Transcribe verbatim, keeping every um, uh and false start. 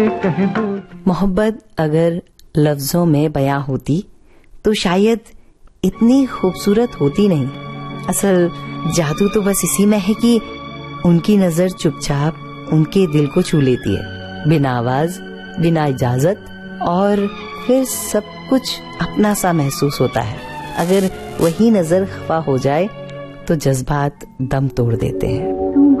मोहब्बत अगर लफ्जों में बयां होती तो शायद इतनी खूबसूरत होती नहीं। असल जादू तो बस इसी में है कि उनकी नजर चुपचाप उनके दिल को छू लेती है, बिना आवाज, बिना इजाजत, और फिर सब कुछ अपना सा महसूस होता है। अगर वही नजर खफा हो जाए तो जज्बात दम तोड़ देते हैं।